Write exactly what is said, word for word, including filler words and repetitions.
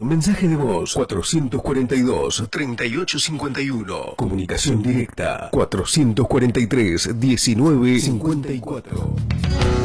Mensaje de voz cuatrocientos cuarenta y dos, treinta y ocho cincuenta y uno. Comunicación directa cuatrocientos cuarenta y tres, diecinueve cincuenta y cuatro.